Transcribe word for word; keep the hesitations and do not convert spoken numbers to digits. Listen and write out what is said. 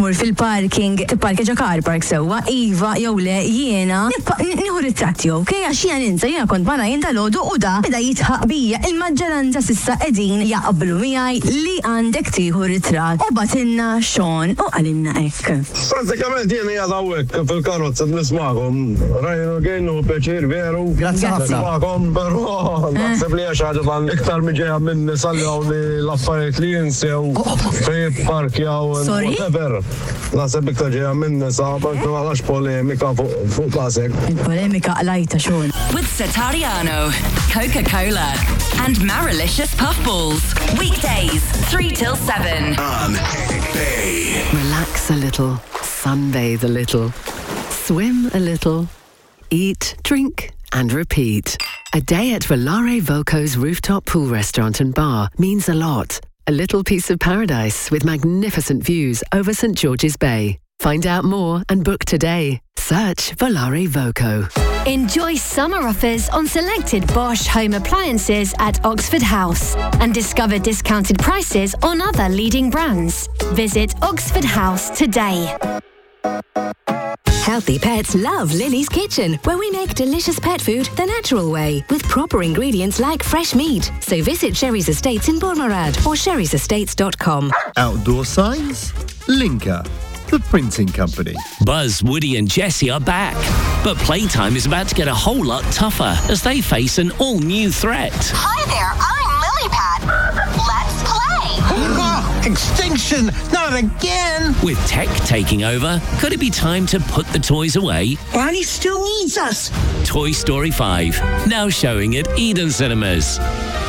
tmur fil-parking, tipparkeġa car park sewwa, iva jew le jiena nieħu ritratti okej għax jiena ninsa jiena kont mara jien tal-għodu u da beda jitħaq bija il-maġġoranza s'issa qegħdin jaqblu miegħi li għandek tieħu ritratt. U batilna Sean u għalinna hekk. Pratikament jien hija hawnhekk fil-karozza nisma'kom. Rajnu kienu pjaċir veru. Grazzi ħafna. Nisma'kom però naħseb li hija xi ħaġa tal iktar miġejja minn nisallew li l-affarijiet li jinsew fejn parkjaw whatever. Naħseb iktar ġejja minn nisa ma għalax polemika fuq klasek. Il-polemika għalajta Sean. With Satariano, Coca-Cola, and Marilicious Puffballs. Weekdays, three till seven. On Bay. Relax a little, sunbathe a little, swim a little, eat, drink, and repeat. A day at Volare Voco's rooftop pool restaurant and bar means a lot. A little piece of paradise with magnificent views over Saint George's Bay. Find out more and book today. Search Volare Voco. Enjoy summer offers on selected Bosch home appliances at Oxford House and discover discounted prices on other leading brands. Visit Oxford House today. Healthy pets love Lily's Kitchen, where we make delicious pet food the natural way, with proper ingredients like fresh meat. So visit Sherry's Estates in Bournemouth or sherrys estates dot com. Outdoor signs? Linka, the printing company. Buzz, Woody and Jessie are back. But playtime is about to get a whole lot tougher as they face an all-new threat. Hi there, I'm Lilypad. Let's play. Oh, extinction, not again. With tech taking over, could it be time to put the toys away? Barney still needs us. Toy Story five, now showing at Eden Cinemas.